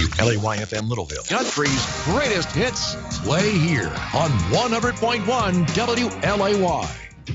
LAYFM Littleville. Country's greatest hits play here on 100.1 WLAY.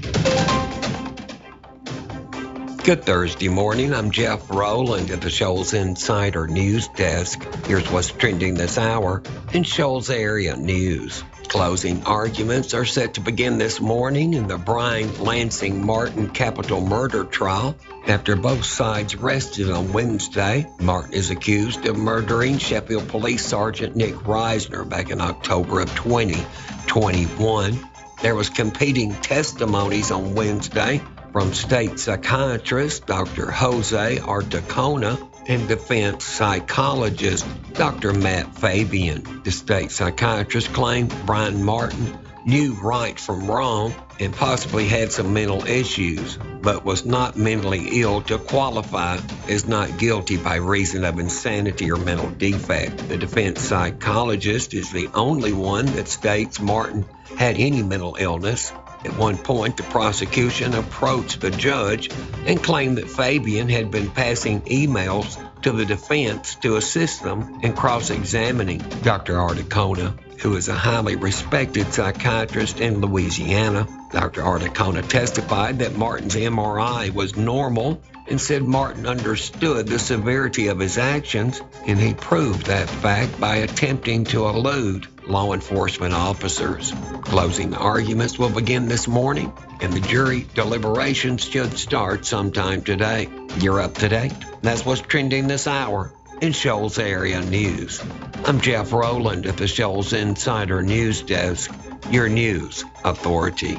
Good Thursday morning. I'm Jeff Rowland at the Shoals Insider News Desk. Here's what's trending this hour in Shoals area news. Closing arguments are set to begin this morning in the Brian Lansing Martin capital murder trial. After both sides rested on Wednesday, Martin is accused of murdering Sheffield Police Sergeant Nick Reisner back in October of 2021. There was competing testimonies on Wednesday from state psychiatrist Dr. Jose Artacona and defense psychologist Dr. Matt Fabian. The state psychiatrist claimed Brian Martin knew right from wrong and possibly had some mental issues, but was not mentally ill to qualify as not guilty by reason of insanity or mental defect. The defense psychologist is the only one that states Martin had any mental illness. At one point, the prosecution approached the judge and claimed that Fabian had been passing emails to the defense to assist them in cross-examining Dr. Artacona, who is a highly respected psychiatrist in Louisiana. Dr. Artacona testified that Martin's MRI was normal and said Martin understood the severity of his actions, and he proved that fact by attempting to elude law enforcement officers. Closing arguments will begin this morning, and the jury deliberations should start sometime today. You're up to date. That's what's trending this hour in Shoals area news. I'm Jeff Rowland at the Shoals Insider News Desk, your news authority.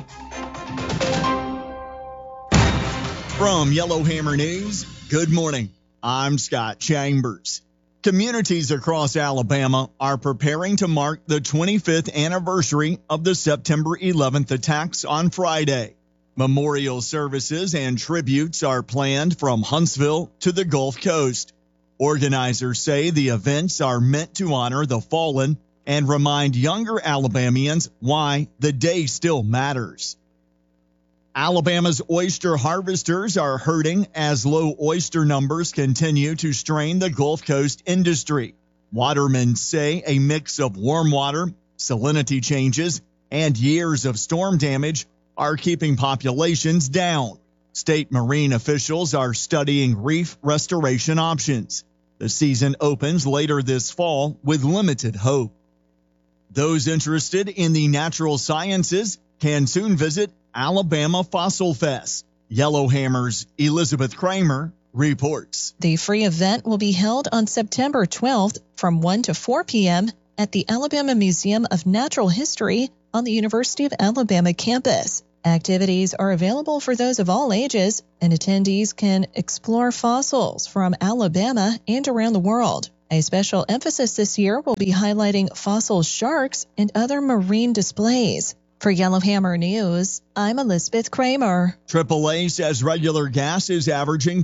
From Yellowhammer News, good morning. I'm Scott Chambers. Communities across Alabama are preparing to mark the 25th anniversary of the September 11th attacks on Friday. Memorial services and tributes are planned from Huntsville to the Gulf Coast. Organizers say the events are meant to honor the fallen and remind younger Alabamians why the day still matters. Alabama's oyster harvesters are hurting as low oyster numbers continue to strain the Gulf Coast industry. Watermen say a mix of warm water, salinity changes, and years of storm damage are keeping populations down. State marine officials are studying reef restoration options. The season opens later this fall with limited hope. Those interested in the natural sciences can soon visit Alabama Fossil Fest. Yellowhammer's Elizabeth Kramer reports. The free event will be held on September 12th from 1 to 4 p.m. at the Alabama Museum of Natural History on the University of Alabama campus. Activities are available for those of all ages, and attendees can explore fossils from Alabama and around the world. A special emphasis this year will be highlighting fossil sharks and other marine displays. For Yellowhammer News, I'm Elizabeth Kramer. AAA says regular gas is averaging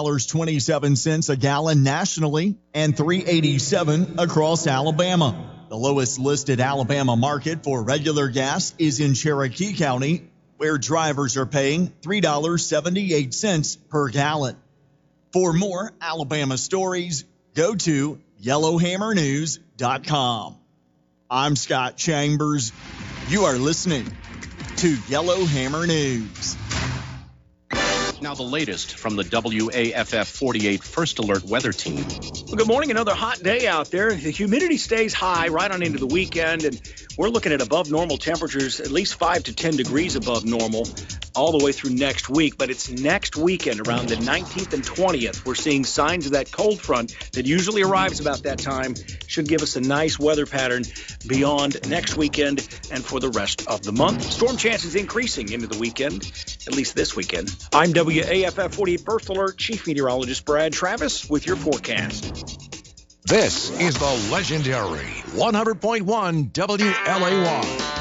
$4.27 a gallon nationally and $3.87 across Alabama. The lowest listed Alabama market for regular gas is in Cherokee County, where drivers are paying $3.78 per gallon. For more Alabama stories, go to yellowhammernews.com. I'm Scott Chambers. You are listening to Yellowhammer News. Now the latest from the WAFF 48 First Alert Weather Team. Well, good morning. Another hot day out there. The humidity stays high right on into the weekend, and we're looking at above normal temperatures, at least 5 to 10 degrees above normal, all the way through next week. But it's next weekend, around the 19th and 20th. We're seeing signs of that cold front that usually arrives about that time. Should give us a nice weather pattern beyond next weekend and for the rest of the month. Storm chances increasing into the weekend, at least this weekend. I'm WAFF 48 First Alert Chief Meteorologist Brad Travis with your forecast. This is the legendary 100.1 WLAY.